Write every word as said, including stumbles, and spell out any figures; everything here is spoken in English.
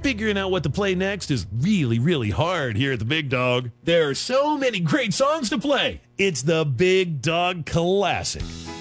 Figuring out what to play next is really, really hard here at the Big Dog. There are so many great songs to play. It's the Big Dog Classic.